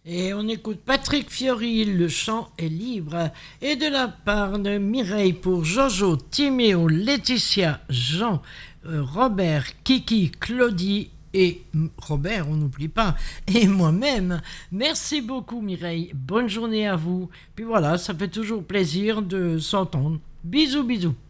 Et on écoute Patrick Fiori, le chant est libre. Et de la part de Mireille pour Jojo, Timéo, Laetitia, Jean, Robert, Kiki, Claudie et Robert, on n'oublie pas, et moi-même. Merci beaucoup Mireille, bonne journée à vous. Puis voilà, ça fait toujours plaisir de s'entendre. Bisous, bisous.